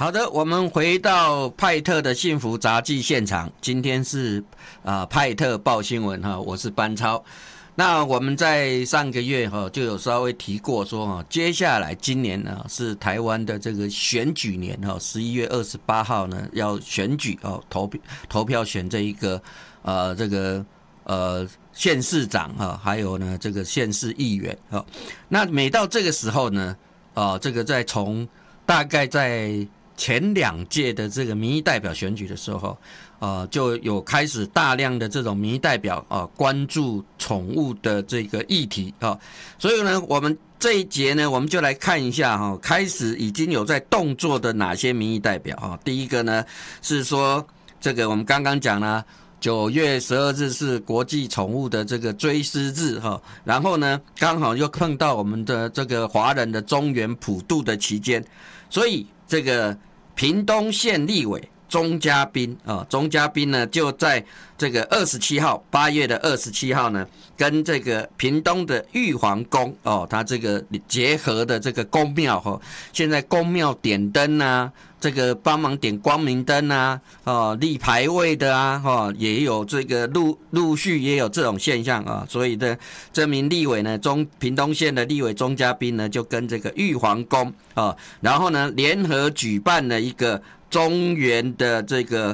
好的，我们回到派特的幸福杂技现场，今天是派特报新闻哈，我是班超。那我们在上个月就有稍微提过说接下来今年呢是台湾的这个选举年11月28号呢要选举投票选这一个这个县市长还有呢这个县市议员那每到这个时候呢这个在从大概在前2届的这个民意代表选举的时候就有开始大量的这种民意代表关注宠物的这个议题所以呢我们这一节呢我们就来看一下开始已经有在动作的哪些民意代表第一个呢是说这个我们刚刚讲了9月12日是国际宠物的这个追思日然后呢刚好又碰到我们的这个华人的中元普渡的期间，所以这个屏东县立委钟嘉宾呢就在这个27号8月的27号呢跟这个屏东的玉皇宫他这个结合的这个宫庙现在宫庙点灯啊，这个帮忙点光明灯啊立牌位的也有这个陆续也有这种现象所以的这名立委呢屏东县的立委钟嘉宾呢就跟这个玉皇宫然后呢联合举办了一个中元的这个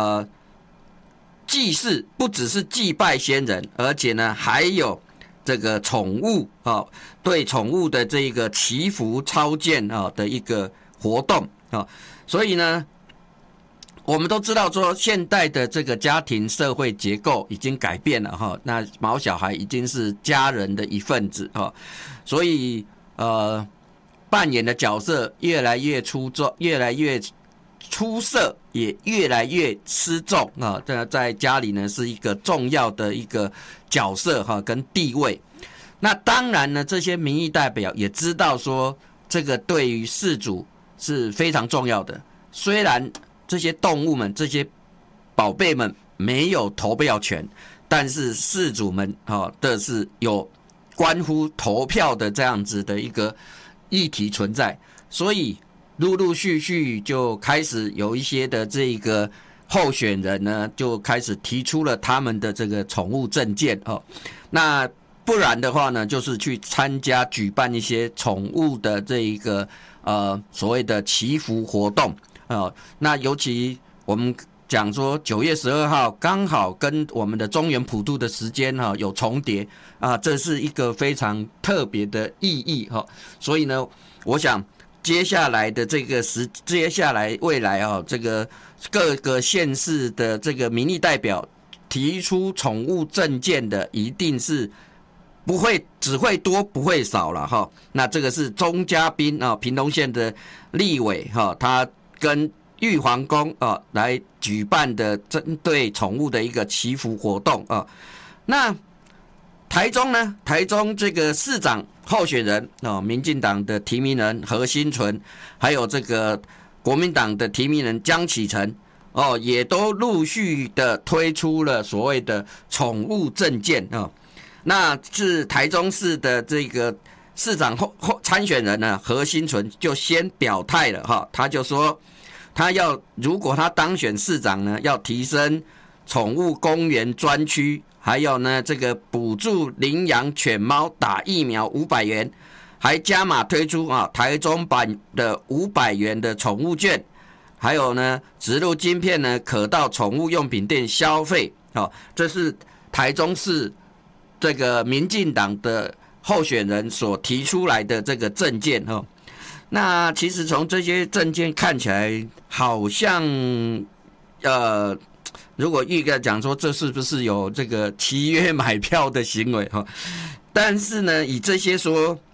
祭祀，不只是祭拜先人，而且呢还有这个宠物对宠物的这个祈福超荐的一个活动所以呢我们都知道说现代的这个家庭社会结构已经改变了那毛小孩已经是家人的一份子所以扮演的角色越来越出众，越来越出色，也越来越吃重在家里呢是一个重要的一个角色跟地位。那当然呢这些民意代表也知道说这个对于饲主是非常重要的，虽然这些动物们这些宝贝们没有投票权，但是饲主们的是有关乎投票的这样子的一个议题存在，所以陆陆续续就开始有一些的这个候选人呢就开始提出了他们的这个宠物政见那不然的话呢就是去参加举办一些宠物的这一个所谓的祈福活动那尤其我们讲说9月12号刚好跟我们的中元普渡的时间有重叠这是一个非常特别的意义所以呢我想接下来的这个接下来未来这个各个县市的这个民意代表提出宠物政见的一定是不会只会多不会少了那这个是钟嘉宾屏东县的立委他跟玉皇宫来举办的针对宠物的一个祈福活动那台中呢？台中这个市长候选人民进党的提名人何新纯，还有这个国民党的提名人江启臣也都陆续的推出了所谓的宠物政见那是台中市的这个市长参选人呢何新纯就先表态了他就说他如果他当选市长呢，要提升宠物公园专区，还有呢这个补助领养犬猫打疫苗500元，还加码推出台中版的500元的宠物券，还有呢植入晶片呢可到宠物用品店消费这是台中市这个民进党的候选人所提出来的这个政见那其实从这些政见看起来好像如果预告讲说这是不是有这个契约买票的行为但是呢以这些说